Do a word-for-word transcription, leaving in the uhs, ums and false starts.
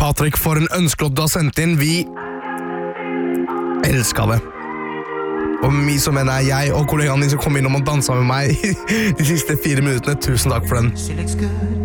Patrick, for en ønskelåt du har sendt inn. Vi elsker det. Og vi som mener jeg og kollegaen din som kom inn og dansa med meg de siste fire minuttene. Tusen takk for den.